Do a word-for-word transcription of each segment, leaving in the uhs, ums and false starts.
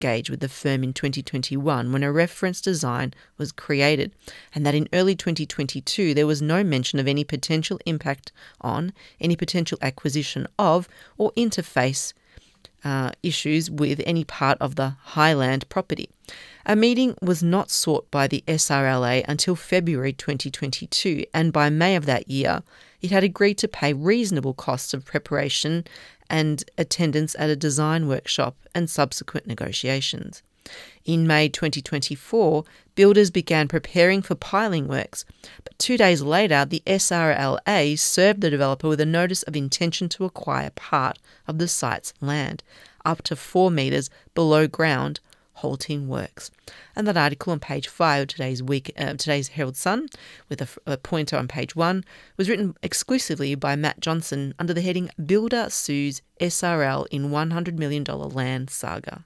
gauge with the firm in twenty twenty-one when a reference design was created, and that in early twenty twenty-two there was no mention of any potential impact on, any potential acquisition of, or interface uh, issues with any part of the Highland property. A meeting was not sought by the S R L A until February twenty twenty-two, and by May of that year, it had agreed to pay reasonable costs of preparation and attendance at a design workshop and subsequent negotiations. In May twenty twenty-four, builders began preparing for piling works, but two days later, the S R L A served the developer with a notice of intention to acquire part of the site's land, up to four metres below ground, halting works. And that article on page five of today's week, uh, today's Herald Sun, with a, a pointer on page one, was written exclusively by Matt Johnson under the heading "Builder Sues S R L in one hundred million dollars Land Saga."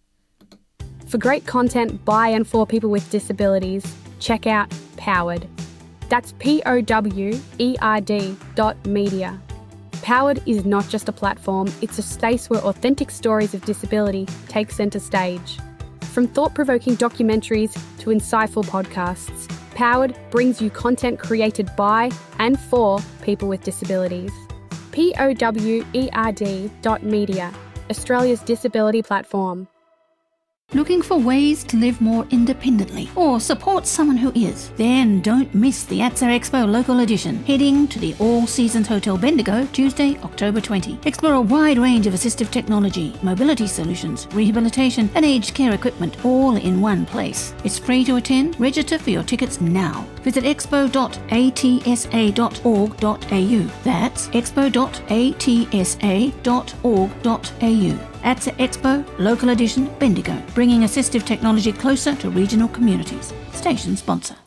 For great content by and for people with disabilities, check out Powered. That's P O W E R D dot media. Powered is not just a platform, it's a space where authentic stories of disability take centre stage. From thought-provoking documentaries to insightful podcasts, Powered brings you content created by and for people with disabilities. P O W E R D dot media, Australia's disability platform. Looking for ways to live more independently or support someone who is? Then don't miss the A T S A Expo Local Edition, heading to the All Seasons Hotel Bendigo Tuesday, October twentieth. Explore a wide range of assistive technology, mobility solutions, rehabilitation and aged care equipment all in one place. It's free to attend. Register for your tickets now. Visit expo dot a t s a dot org dot a u. That's expo dot a t s a dot org dot a u. A T S A Expo Local Edition Bendigo, bringing assistive technology closer to regional communities. Station sponsor.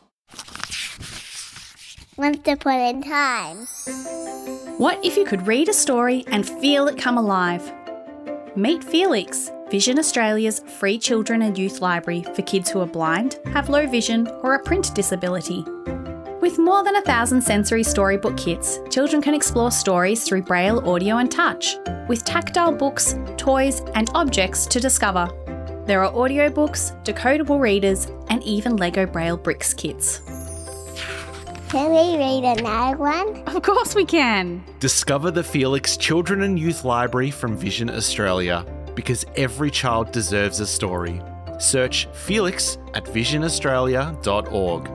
Once upon a time. What if you could read a story and feel it come alive? Meet Felix, Vision Australia's free children and youth library for kids who are blind, have low vision or a print disability. With more than a thousand sensory storybook kits, children can explore stories through Braille, audio and touch, with tactile books, toys and objects to discover. There are audiobooks, decodable readers and even Lego Braille bricks kits. Can we read another one? Of course we can! Discover the Felix Children and Youth Library from Vision Australia, because every child deserves a story. Search Felix at vision australia dot org.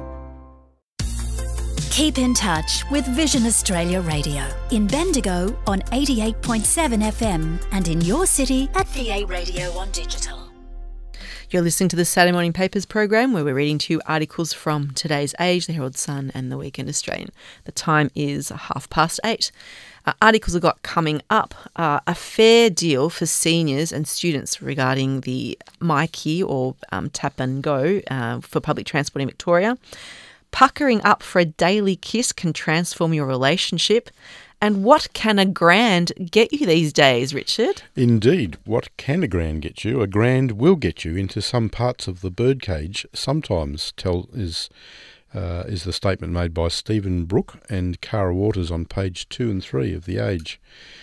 Keep in touch with Vision Australia Radio in Bendigo on eighty-eight point seven F M and in your city at V A Radio on digital. You're listening to the Saturday Morning Papers program, where we're reading two articles from today's Age, the Herald Sun and the Weekend Australian. The time is half past eight. Uh, articles have got coming up uh, a fair deal for seniors and students regarding the Myki or um, Tap and Go uh, for public transport in Victoria. Puckering up for a daily kiss can transform your relationship. And what can a grand get you these days, Richard? Indeed, what can a grand get you? A grand will get you into some parts of the birdcage. Sometimes tell is uh, is the statement made by Stephen Brooke and Cara Waters on page two and three of The Age.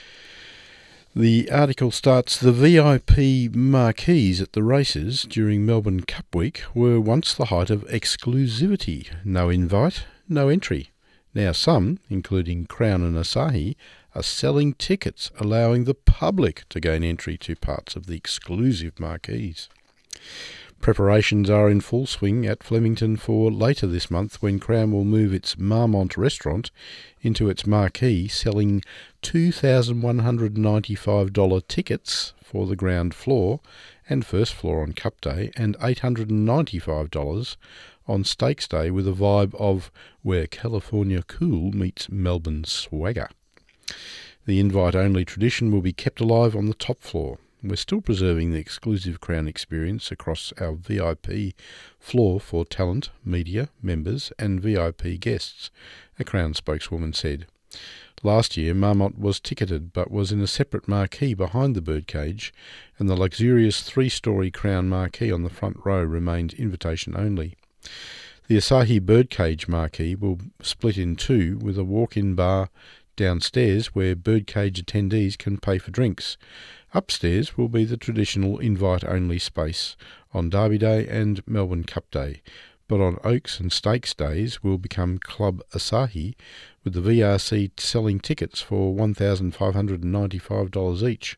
The article starts, the V I P marquees at the races during Melbourne Cup Week were once the height of exclusivity. No invite, no entry. Now some, including Crown and Asahi, are selling tickets, allowing the public to gain entry to parts of the exclusive marquees. Preparations are in full swing at Flemington for later this month, when Crown will move its Marmont restaurant into its marquee, selling two thousand one hundred ninety-five dollars tickets for the ground floor and first floor on Cup Day, and eight hundred ninety-five dollars on Stakes Day, with a vibe of where California cool meets Melbourne swagger. The invite-only tradition will be kept alive on the top floor. We're still preserving the exclusive Crown experience across our V I P floor for talent, media, members and V I P guests, a Crown spokeswoman said. Last year, Marmont was ticketed but was in a separate marquee behind the birdcage, and the luxurious three-storey Crown marquee on the front row remained invitation only. The Asahi birdcage marquee will split in two, with a walk-in bar, downstairs where birdcage attendees can pay for drinks. Upstairs will be the traditional invite-only space on Derby Day and Melbourne Cup Day, but on Oaks and Stakes days will become Club Asahi, with the V R C selling tickets for one thousand five hundred ninety-five dollars each.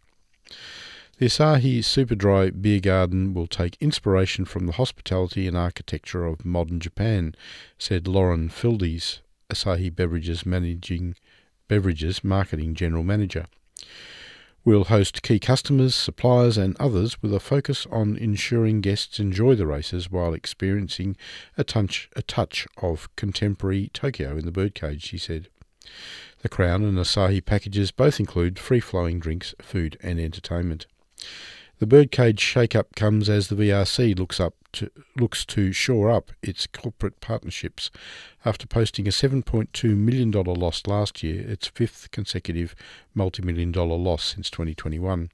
The Asahi Superdry Beer Garden will take inspiration from the hospitality and architecture of modern Japan, said Lauren Fildes, Asahi Beverages Managing Beverages Marketing General Manager. We'll host key customers, suppliers and others with a focus on ensuring guests enjoy the races while experiencing a touch, a touch of contemporary Tokyo in the birdcage, she said. The Crown and Asahi packages both include free-flowing drinks, food and entertainment. The birdcage shake-up comes as the V R C looks up to, looks to shore up its corporate partnerships after posting a seven point two million dollars loss last year, its fifth consecutive multi-million dollar loss since twenty twenty-one.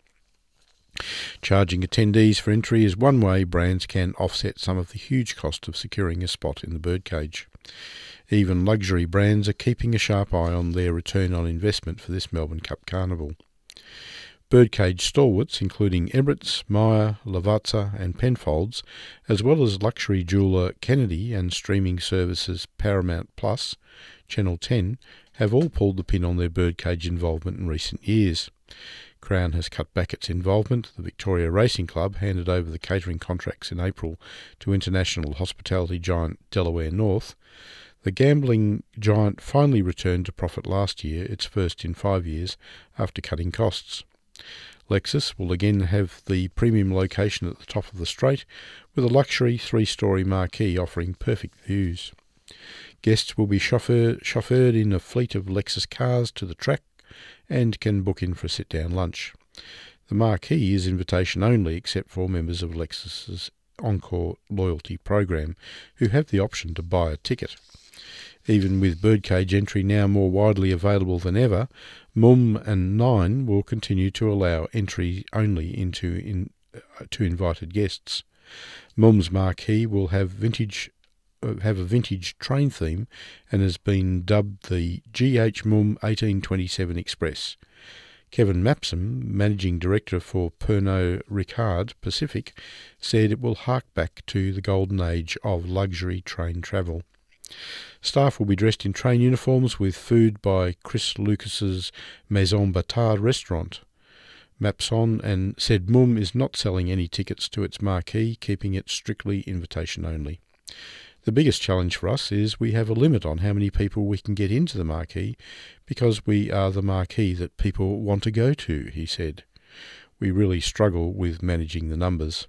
Charging attendees for entry is one way brands can offset some of the huge cost of securing a spot in the birdcage. Even luxury brands are keeping a sharp eye on their return on investment for this Melbourne Cup Carnival. Birdcage stalwarts, including Emirates, Myer, Lavazza and Penfolds, as well as luxury jeweller Kennedy and streaming services Paramount Plus, Channel ten, have all pulled the pin on their birdcage involvement in recent years. Crown has cut back its involvement. The Victoria Racing Club handed over the catering contracts in April to international hospitality giant Delaware North. The gambling giant finally returned to profit last year, its first in five years, after cutting costs. Lexus will again have the premium location at the top of the straight, with a luxury three-storey marquee offering perfect views. Guests will be chauffeur, chauffeured in a fleet of Lexus cars to the track and can book in for a sit-down lunch. The marquee is invitation only except for members of Lexus's Encore loyalty program, who have the option to buy a ticket. Even with birdcage entry now more widely available than ever, Mum and Nine will continue to allow entry only into in, uh, to invited guests. Mum's marquee will have vintage uh, have a vintage train theme and has been dubbed the G H Mum eighteen twenty-seven Express. Kevin Mapsom, Managing Director for Pernod Ricard Pacific, said it will hark back to the golden age of luxury train travel. Staff will be dressed in train uniforms with food by Chris Lucas's Maison Batard restaurant. Mapson and said Mum is not selling any tickets to its marquee, keeping it strictly invitation only. The biggest challenge for us is we have a limit on how many people we can get into the marquee because we are the marquee that people want to go to, he said. We really struggle with managing the numbers.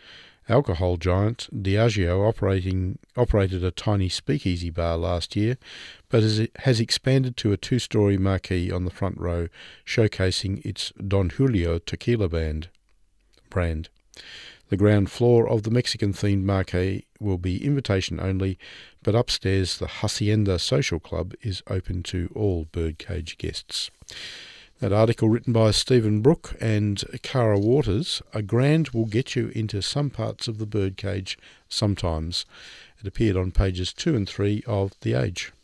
Alcohol giant Diageo operating, operated a tiny speakeasy bar last year, but has expanded to a two-storey marquee on the front row, showcasing its Don Julio tequila band, brand. The ground floor of the Mexican-themed marquee will be invitation only, but upstairs the Hacienda Social Club is open to all birdcage guests. That article written by Stephen Brook and Cara Waters, a grand will get you into some parts of the birdcage sometimes. It appeared on pages two and three of The Age.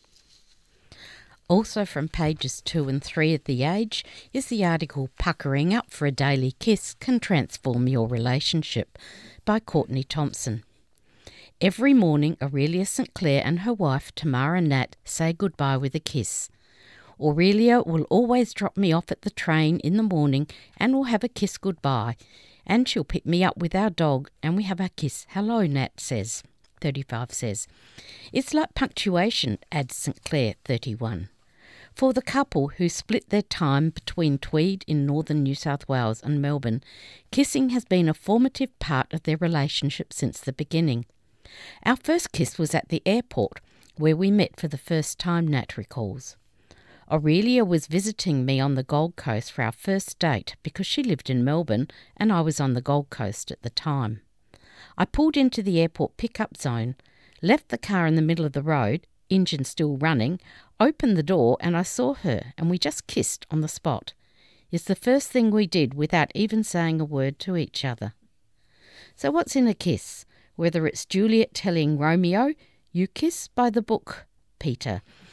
Also from pages two and three of The Age is the article Puckering Up for a Daily Kiss Can Transform Your Relationship by Courtney Thompson. Every morning Aurelia Saint Clair and her wife Tamara Nat say goodbye with a kiss. Aurelia will always drop me off at the train in the morning and we'll have a kiss goodbye. And she'll pick me up with our dog and we have our kiss. Hello, Nat says. thirty-five says. It's like punctuation, adds Saint Clair, thirty-one. For the couple who split their time between Tweed in northern New South Wales and Melbourne, kissing has been a formative part of their relationship since the beginning. Our first kiss was at the airport, where we met for the first time, Nat recalls. Aurelia was visiting me on the Gold Coast for our first date because she lived in Melbourne and I was on the Gold Coast at the time. I pulled into the airport pickup zone, left the car in the middle of the road, engine still running, opened the door and I saw her and we just kissed on the spot. It's the first thing we did without even saying a word to each other. So what's in a kiss? Whether it's Juliet telling Romeo, you kiss by the book, Peter.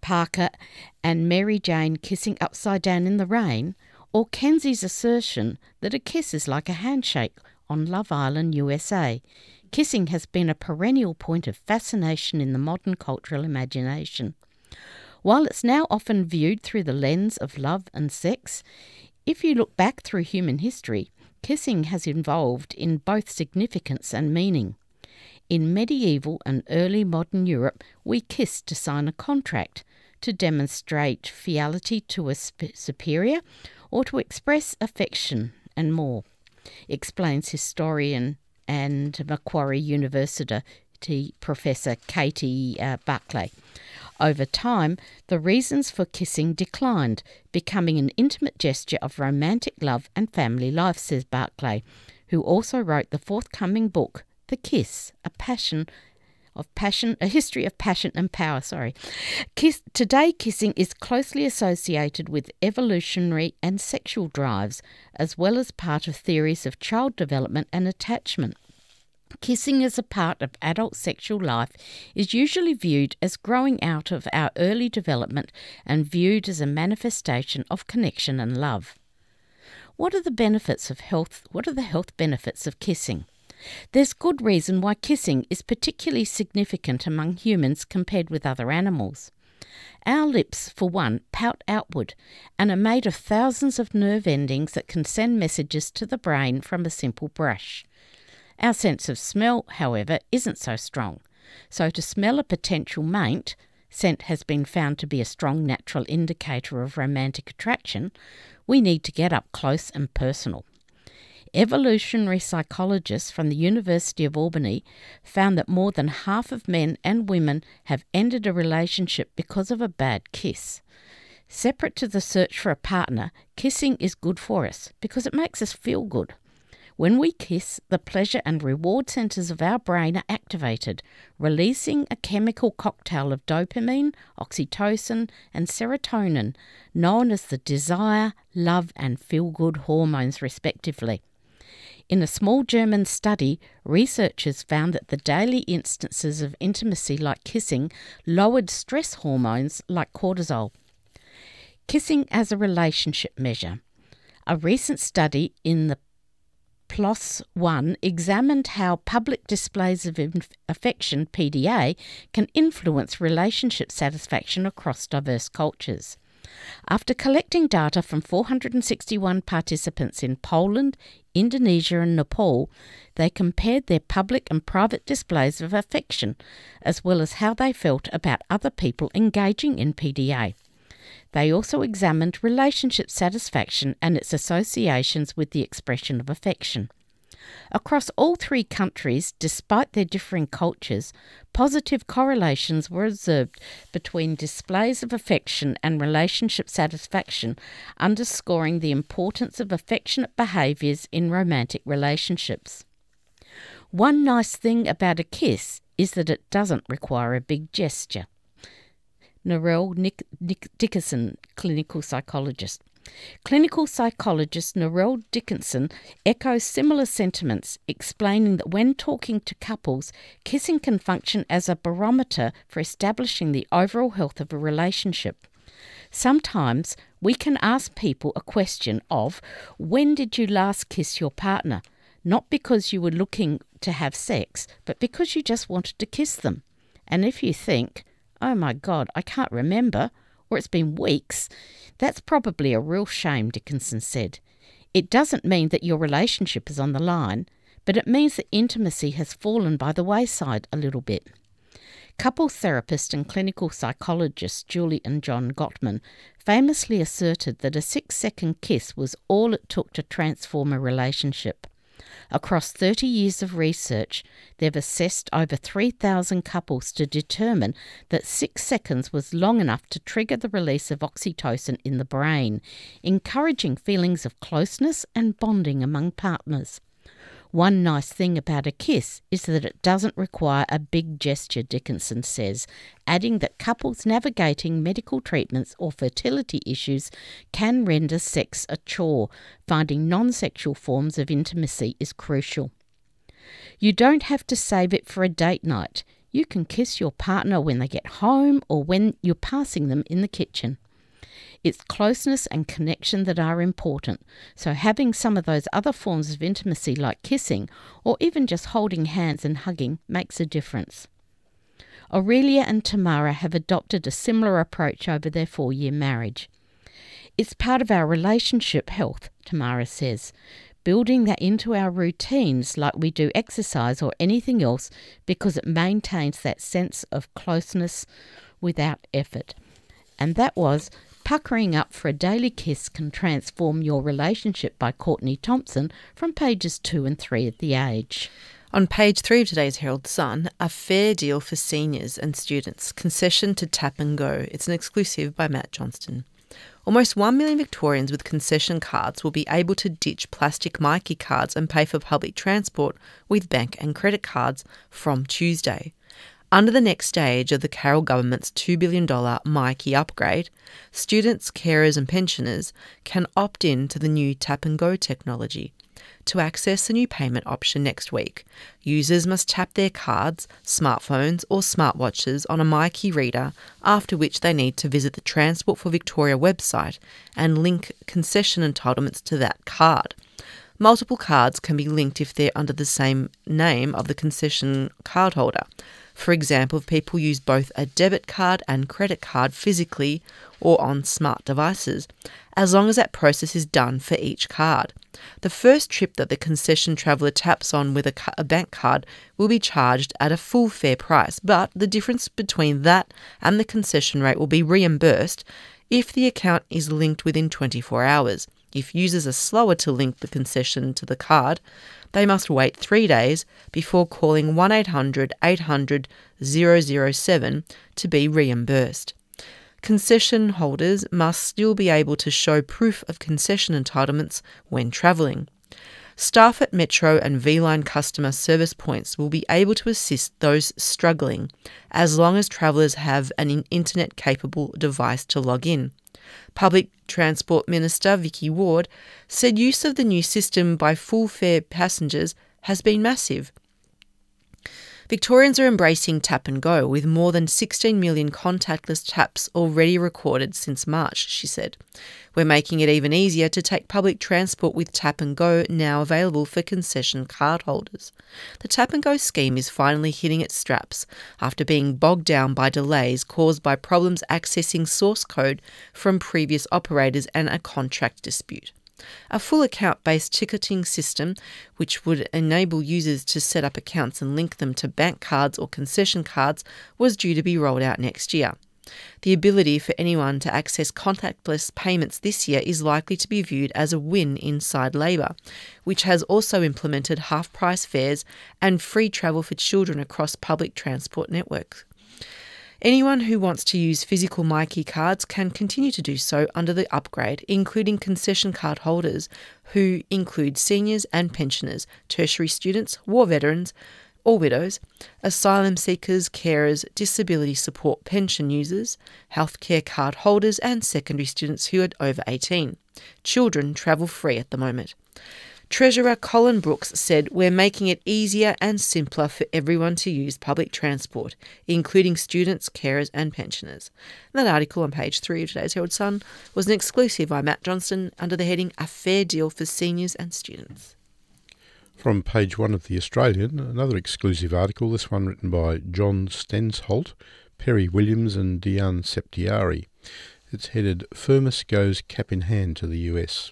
Parker and Mary Jane kissing upside down in the rain, or Kenzie's assertion that a kiss is like a handshake on Love Island, U S A. Kissing has been a perennial point of fascination in the modern cultural imagination. While it's now often viewed through the lens of love and sex, if you look back through human history, kissing has evolved in both significance and meaning. In medieval and early modern Europe, we kissed to sign a contract, to demonstrate fidelity to a superior, or to express affection and more, explains historian and Macquarie University Professor Katie uh, Buckley. Over time, the reasons for kissing declined, becoming an intimate gesture of romantic love and family life, says Barclay, who also wrote the forthcoming book, The Kiss, a passion of passion, a history of passion and power. Sorry, Kiss, today kissing is closely associated with evolutionary and sexual drives, as well as part of theories of child development and attachment. Kissing as a part of adult sexual life is usually viewed as growing out of our early development and viewed as a manifestation of connection and love. What are the benefits of health? What are the health benefits of kissing? There's good reason why kissing is particularly significant among humans compared with other animals. Our lips, for one, pout outward and are made of thousands of nerve endings that can send messages to the brain from a simple brush. Our sense of smell, however, isn't so strong. So to smell a potential mate, scent has been found to be a strong natural indicator of romantic attraction, we need to get up close and personal. Evolutionary psychologists from the University of Albany found that more than half of men and women have ended a relationship because of a bad kiss. Separate to the search for a partner, kissing is good for us because it makes us feel good. When we kiss, the pleasure and reward centres of our brain are activated, releasing a chemical cocktail of dopamine, oxytocin and serotonin, known as the desire, love and feel-good hormones respectively. In a small German study, researchers found that the daily instances of intimacy like kissing lowered stress hormones like cortisol. Kissing as a relationship measure. A recent study in the PLOS one examined how public displays of affection, P D A, can influence relationship satisfaction across diverse cultures. After collecting data from four hundred sixty-one participants in Poland, Indonesia and Nepal, they compared their public and private displays of affection, as well as how they felt about other people engaging in P D A. They also examined relationship satisfaction and its associations with the expression of affection. Across all three countries, despite their differing cultures, positive correlations were observed between displays of affection and relationship satisfaction, underscoring the importance of affectionate behaviours in romantic relationships. One nice thing about a kiss is that it doesn't require a big gesture. Narelle Nick, Nick Dickinson, clinical psychologist. Clinical psychologist Narelle Dickinson echoes similar sentiments, explaining that when talking to couples, kissing can function as a barometer for establishing the overall health of a relationship. Sometimes we can ask people a question of, when did you last kiss your partner? Not because you were looking to have sex, but because you just wanted to kiss them. And if you think, oh my God, I can't remember, or it's been weeks, that's probably a real shame, Dickinson said. It doesn't mean that your relationship is on the line, but it means that intimacy has fallen by the wayside a little bit. Couples therapist and clinical psychologist Julie and John Gottman famously asserted that a six-second kiss was all it took to transform a relationship. Across thirty years of research, they've assessed over three thousand couples to determine that six seconds was long enough to trigger the release of oxytocin in the brain, encouraging feelings of closeness and bonding among partners. One nice thing about a kiss is that it doesn't require a big gesture, Dickinson says, adding that couples navigating medical treatments or fertility issues can render sex a chore. Finding non-sexual forms of intimacy is crucial. You don't have to save it for a date night. You can kiss your partner when they get home or when you're passing them in the kitchen. It's closeness and connection that are important, so having some of those other forms of intimacy like kissing or even just holding hands and hugging makes a difference. Aurelia and Tamara have adopted a similar approach over their four-year marriage. It's part of our relationship health, Tamara says, building that into our routines like we do exercise or anything else because it maintains that sense of closeness without effort. And that was Puckering Up for a Daily Kiss Can Transform Your Relationship by Courtney Thompson from pages two and three of The Age. On page three of today's Herald Sun, a fair deal for seniors and students, concession to tap and go. It's an exclusive by Matt Johnston. Almost one million Victorians with concession cards will be able to ditch plastic Myki cards and pay for public transport with bank and credit cards from Tuesday. Under the next stage of the Carroll government's two billion dollars Myki upgrade, students, carers and pensioners can opt in to the new tap and go technology. To access the new payment option next week, users must tap their cards, smartphones or smartwatches on a Myki reader, after which they need to visit the Transport for Victoria website and link concession entitlements to that card. Multiple cards can be linked if they're under the same name of the concession cardholder. For example, if people use both a debit card and credit card physically or on smart devices, as long as that process is done for each card. The first trip that the concession traveller taps on with a, ca- a bank card will be charged at a full fare price, but the difference between that and the concession rate will be reimbursed if the account is linked within twenty-four hours. If users are slower to link the concession to the card, they must wait three days before calling one eight hundred eight hundred zero zero seven to be reimbursed. Concession holders must still be able to show proof of concession entitlements when travelling. Staff at Metro and V-Line customer service points will be able to assist those struggling, as long as travellers have an internet-capable device to log in. Public Transport Minister Vicky Ward said use of the new system by full-fare passengers has been massive. Victorians are embracing tap and go, with more than sixteen million contactless taps already recorded since March, she said. We're making it even easier to take public transport with tap and go, now available for concession card holders. The tap and go scheme is finally hitting its straps after being bogged down by delays caused by problems accessing source code from previous operators and a contract dispute. A full account-based ticketing system, which would enable users to set up accounts and link them to bank cards or concession cards, was due to be rolled out next year. The ability for anyone to access contactless payments this year is likely to be viewed as a win inside Labor, which has also implemented half-price fares and free travel for children across public transport networks. Anyone who wants to use physical Myki cards can continue to do so under the upgrade, including concession card holders, who include seniors and pensioners, tertiary students, war veterans or widows, asylum seekers, carers, disability support pension users, healthcare card holders and secondary students who are over eighteen. Children travel free at the moment. Treasurer Colin Brooks said, "We're making it easier and simpler for everyone to use public transport, including students, carers and pensioners." And that article on page three of today's Herald Sun was an exclusive by Matt Johnston under the heading "A Fair Deal for Seniors and Students." From page one of The Australian, another exclusive article, this one written by John Stensholt, Perry Williams and Diane Septiari. It's headed "Firmus Goes Cap in Hand to the U S."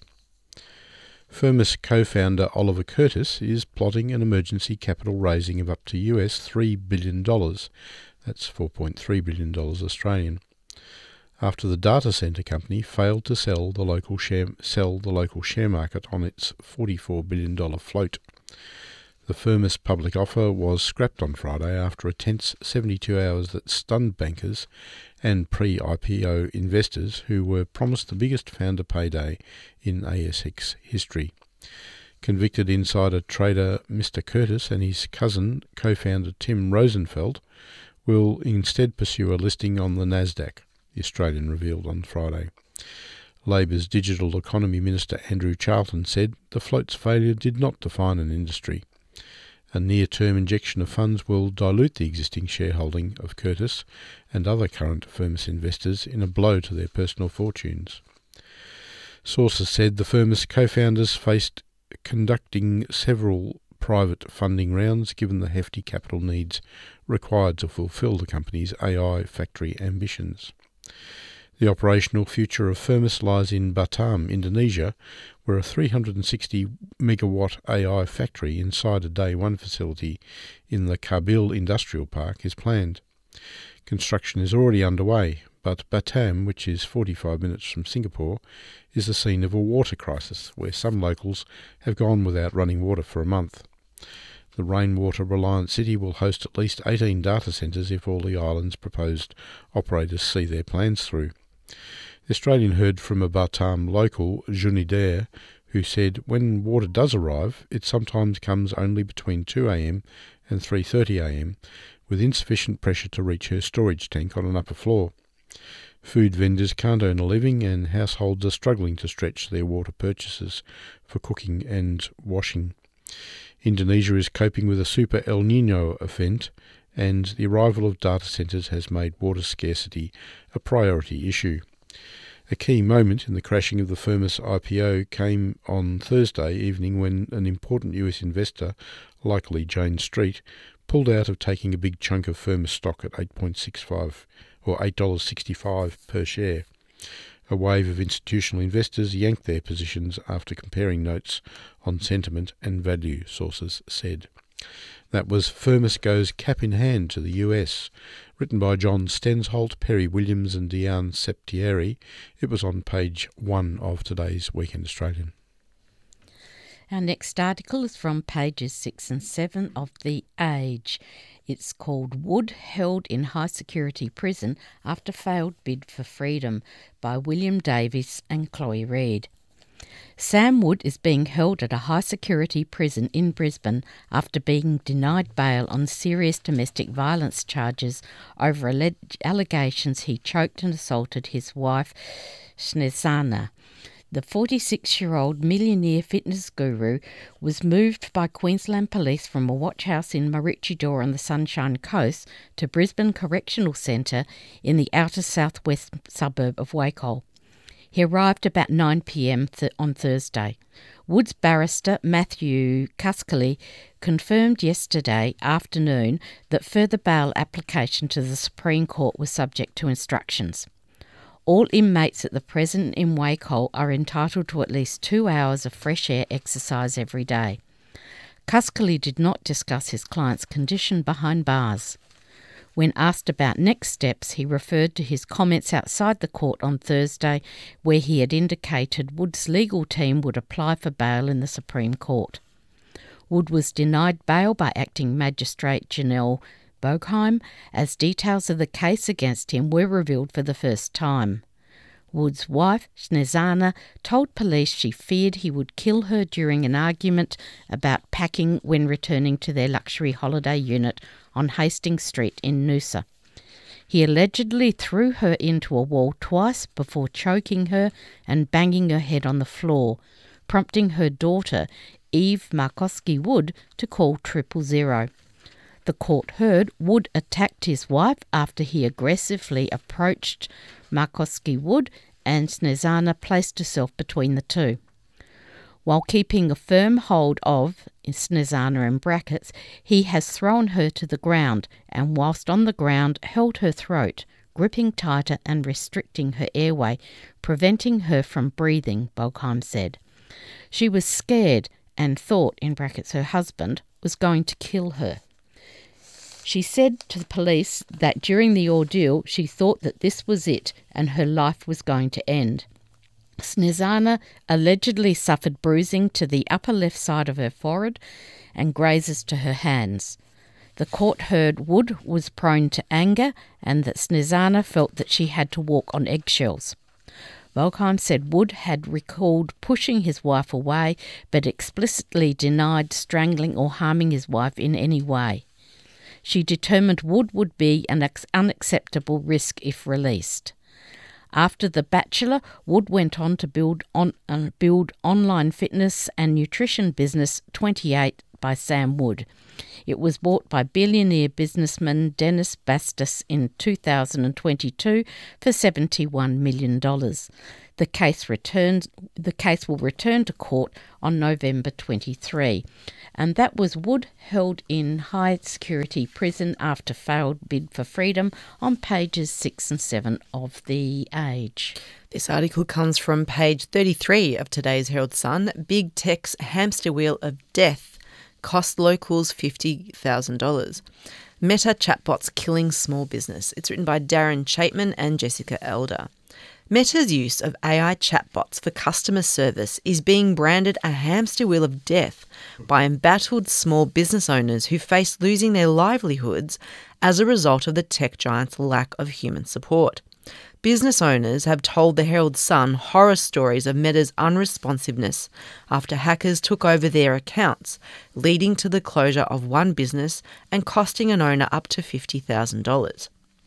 Firmus co-founder Oliver Curtis is plotting an emergency capital raising of up to U S three billion dollars. That's four point three billion dollars Australian. After the data centre company failed to sell the local share sell the local share market on its forty-four billion dollars float. The Firmus public offer was scrapped on Friday after a tense seventy-two hours that stunned bankers and pre-I P O investors who were promised the biggest founder payday in A S X history. Convicted insider trader Mister Curtis and his cousin, co-founder Tim Rosenfeld, will instead pursue a listing on the Nasdaq, the Australian revealed on Friday. Labor's Digital Economy Minister Andrew Charlton said the float's failure did not define an industry. A near-term injection of funds will dilute the existing shareholding of Curtis and other current Firmus investors in a blow to their personal fortunes. Sources said the Firmus co-founders faced conducting several private funding rounds given the hefty capital needs required to fulfil the company's A I factory ambitions. The operational future of Firmus lies in Batam, Indonesia, where a three hundred sixty megawatt A I factory inside a Day One facility in the Kabil Industrial Park is planned. Construction is already underway, but Batam, which is forty-five minutes from Singapore, is the scene of a water crisis where some locals have gone without running water for a month. The rainwater-reliant city will host at least eighteen data centres if all the island's proposed operators see their plans through. The Australian heard from a Batam local, Junidaire, who said when water does arrive, it sometimes comes only between two a m and three thirty a m, with insufficient pressure to reach her storage tank on an upper floor. Food vendors can't earn a living and households are struggling to stretch their water purchases for cooking and washing. Indonesia is coping with a super El Niño event, and the arrival of data centres has made water scarcity a priority issue. A key moment in the crashing of the Firmus I P O came on Thursday evening when an important U S investor, likely Jane Street, pulled out of taking a big chunk of Firmus stock at eight point six five or eight dollars sixty-five per share. A wave of institutional investors yanked their positions after comparing notes on sentiment and value, sources said. That was Firmus Goes Cap in Hand to the U S, written by John Stensholt, Perry Williams and Diane Septieri. It was on page one of today's Weekend Australian. Our next article is from pages six and seven of The Age. It's called Wood Held in High Security Prison After Failed Bid for Freedom by William Davis and Chloe Reid. Sam Wood is being held at a high-security prison in Brisbane after being denied bail on serious domestic violence charges over alleged allegations he choked and assaulted his wife, Snezana. The forty-six-year-old millionaire fitness guru was moved by Queensland Police from a watch house in Maroochydore on the Sunshine Coast to Brisbane Correctional Centre in the outer southwest suburb of Wacol. He arrived about nine p m th- on Thursday. Wood's barrister, Matthew Cuskley, confirmed yesterday afternoon that further bail application to the Supreme Court was subject to instructions. All inmates at the prison in Wacol are entitled to at least two hours of fresh air exercise every day. Cuskley did not discuss his client's condition behind bars. When asked about next steps, he referred to his comments outside the court on Thursday, where he had indicated Wood's legal team would apply for bail in the Supreme Court. Wood was denied bail by acting magistrate Janelle Bogheim, as details of the case against him were revealed for the first time. Wood's wife, Snezana, told police she feared he would kill her during an argument about packing when returning to their luxury holiday unit on Hastings Street in Noosa. He allegedly threw her into a wall twice before choking her and banging her head on the floor, prompting her daughter, Eve Markowski Wood, to call triple zero. The court heard Wood attacked his wife after he aggressively approached Markowski Wood, and Snezana placed herself between the two. While keeping a firm hold of Snezana in brackets, he has thrown her to the ground and whilst on the ground held her throat, gripping tighter and restricting her airway, preventing her from breathing, Bogheim said. She was scared and thought, in brackets, her husband was going to kill her. She said to the police that during the ordeal she thought that this was it and her life was going to end. Snezana allegedly suffered bruising to the upper left side of her forehead and grazes to her hands. The court heard Wood was prone to anger and that Snezana felt that she had to walk on eggshells. Bogheim said Wood had recalled pushing his wife away but explicitly denied strangling or harming his wife in any way. She determined Wood would be an unacceptable risk if released. After The Bachelor, Wood went on to build on uh, build online fitness and nutrition business twenty-eight by Sam Wood. It was bought by billionaire businessman Dennis Bastas in two thousand twenty-two for seventy-one million dollars. The case returns. The case will return to court on November twenty-third, and that was Wood held in high security prison after failed bid for freedom on pages six and seven of The Age. This article comes from page thirty-three of today's Herald Sun. Big Tech's hamster wheel of death cost locals fifty thousand dollars. Meta chatbots killing small business. It's written by Darren Chapman and Jessica Elder. Meta's use of A I chatbots for customer service is being branded a hamster wheel of death by embattled small business owners who face losing their livelihoods as a result of the tech giant's lack of human support. Business owners have told the Herald Sun horror stories of Meta's unresponsiveness after hackers took over their accounts, leading to the closure of one business and costing an owner up to fifty thousand dollars.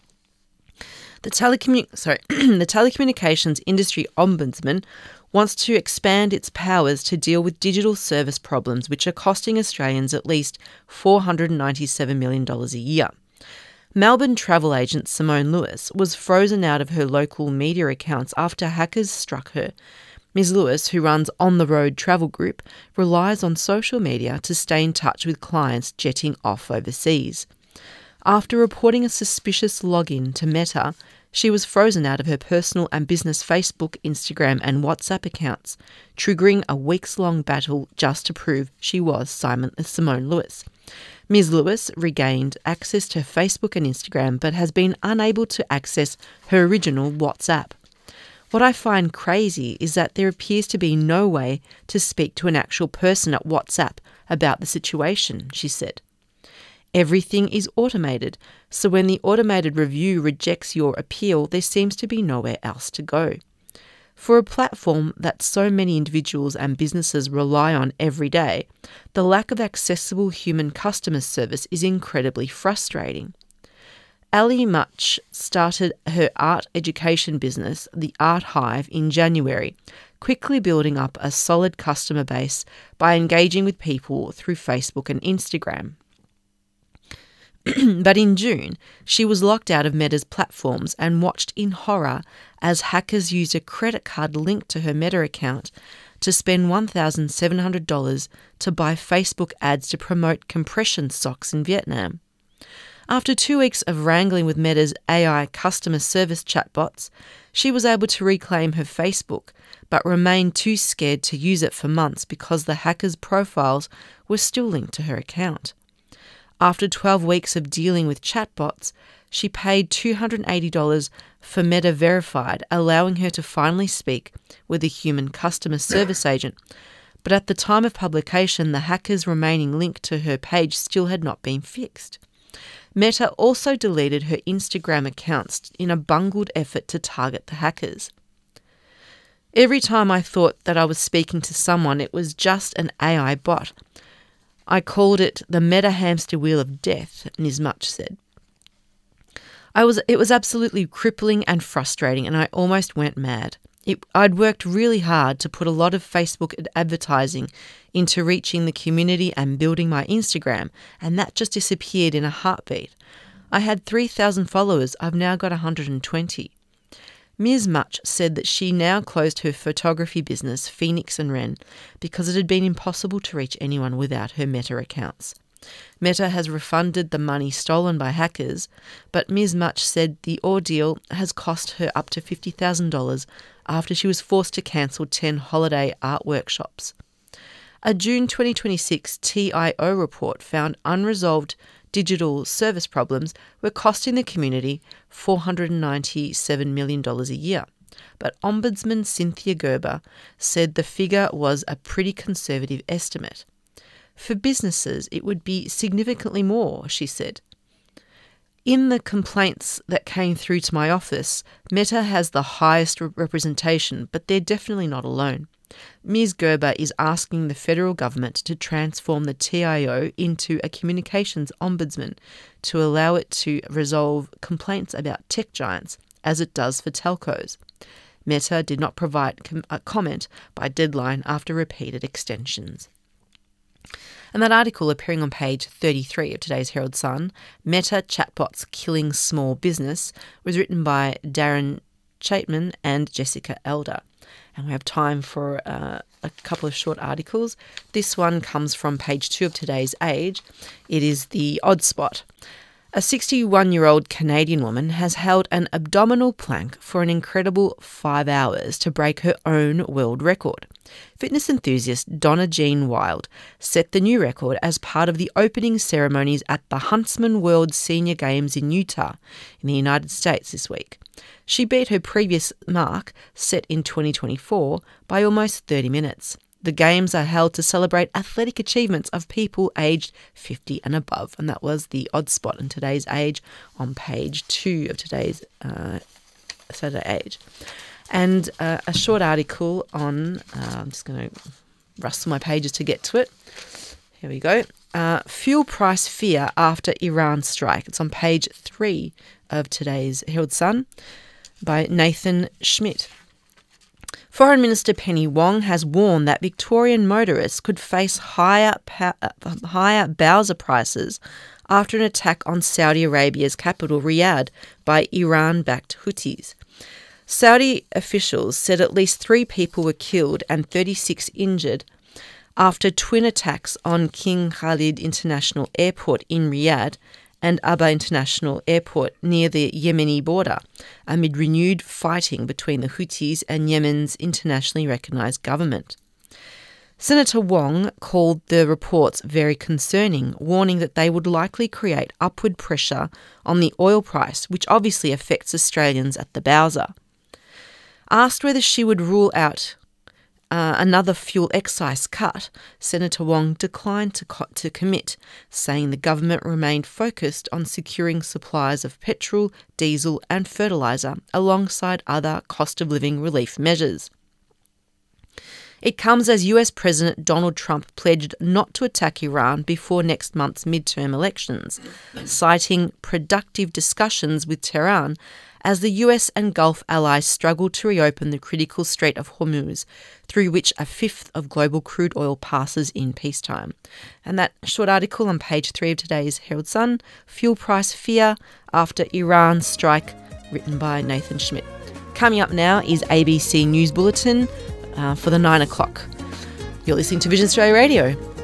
The, telecommu- sorry, the Telecommunications Industry Ombudsman wants to expand its powers to deal with digital service problems which are costing Australians at least four hundred ninety-seven million dollars a year. Melbourne travel agent Simone Lewis was frozen out of her local media accounts after hackers struck her. Miz Lewis, who runs On the Road Travel Group, relies on social media to stay in touch with clients jetting off overseas. After reporting a suspicious login to Meta, she was frozen out of her personal and business Facebook, Instagram and WhatsApp accounts, triggering a weeks-long battle just to prove she was Simon, Simone Lewis. Miz Lewis regained access to Facebook and Instagram but has been unable to access her original WhatsApp. What I find crazy is that there appears to be no way to speak to an actual person at WhatsApp about the situation, she said. Everything is automated, so when the automated review rejects your appeal, there seems to be nowhere else to go. For a platform that so many individuals and businesses rely on every day, the lack of accessible human customer service is incredibly frustrating. Ali Much started her art education business, The Art Hive, in January, quickly building up a solid customer base by engaging with people through Facebook and Instagram. But in June, she was locked out of Meta's platforms and watched in horror as hackers used a credit card linked to her Meta account to spend one thousand seven hundred dollars to buy Facebook ads to promote compression socks in Vietnam. After two weeks of wrangling with Meta's A I customer service chatbots, she was able to reclaim her Facebook, but remained too scared to use it for months because the hackers' profiles were still linked to her account. After twelve weeks of dealing with chatbots, she paid two hundred eighty dollars for Meta Verified, allowing her to finally speak with a human customer service agent. But at the time of publication, the hacker's remaining link to her page still had not been fixed. Meta also deleted her Instagram accounts in a bungled effort to target the hackers. Every time I thought that I was speaking to someone, it was just an A I bot. I called it the Meta hamster wheel of death, Miz Much said. I was, it was absolutely crippling and frustrating, and I almost went mad. It, I'd worked really hard to put a lot of Facebook advertising into reaching the community and building my Instagram, and that just disappeared in a heartbeat. I had three thousand followers. I've now got one hundred twenty. Miz Much said that she now closed her photography business, Phoenix and Wren, because it had been impossible to reach anyone without her Meta accounts. Meta has refunded the money stolen by hackers, but Miz Much said the ordeal has cost her up to fifty thousand dollars after she was forced to cancel ten holiday art workshops. A June twenty twenty-six T I O report found unresolved digital service problems were costing the community four hundred ninety-seven million dollars a year. But Ombudsman Cynthia Gerber said the figure was a pretty conservative estimate. For businesses, it would be significantly more, she said. In the complaints that came through to my office, Meta has the highest re- representation, but they're definitely not alone. Miz Gerber is asking the federal government to transform the T I O into a communications ombudsman to allow it to resolve complaints about tech giants, as it does for telcos. Meta did not provide com- a comment by deadline after repeated extensions. And that article appearing on page thirty-three of today's Herald Sun, Meta Chatbots Killing Small Business, was written by Darren Chapman and Jessica Elder. And we have time for uh, a couple of short articles. This one comes from page two of today's Age. It is the odd spot. A sixty-one-year-old Canadian woman has held an abdominal plank for an incredible five hours to break her own world record. Fitness enthusiast Donna Jean Wild set the new record as part of the opening ceremonies at the Huntsman World Senior Games in Utah, in the United States this week. She beat her previous mark, set in twenty twenty-four, by almost thirty minutes. The Games are held to celebrate athletic achievements of people aged fifty and above, and that was the odd spot in today's Age on page two of today's uh, Saturday Age. And uh, a short article on, uh, I'm just going to rustle my pages to get to it. Here we go. Uh, fuel price fear after Iran strike. It's on page three of today's Herald Sun by Nathan Schmidt. Foreign Minister Penny Wong has warned that Victorian motorists could face higher pa- higher Bowser prices after an attack on Saudi Arabia's capital, Riyadh, by Iran-backed Houthis. Saudi officials said at least three people were killed and thirty-six injured after twin attacks on King Khalid International Airport in Riyadh and Aba International Airport near the Yemeni border, amid renewed fighting between the Houthis and Yemen's internationally recognised government. Senator Wong called the reports very concerning, warning that they would likely create upward pressure on the oil price, which obviously affects Australians at the Bowser. Asked whether she would rule out uh, another fuel excise cut, Senator Wong declined to, co- to commit, saying the government remained focused on securing supplies of petrol, diesel and fertiliser alongside other cost-of-living relief measures. It comes as U S President Donald Trump pledged not to attack Iran before next month's midterm elections, citing productive discussions with Tehran as the U S and Gulf allies struggle to reopen the critical Strait of Hormuz, through which a fifth of global crude oil passes in peacetime. And that short article on page three of today's Herald Sun, Fuel Price Fear After Iran Strike, written by Nathan Schmidt. Coming up now is A B C News Bulletin uh, for the nine o'clock. You're listening to Vision Australia Radio.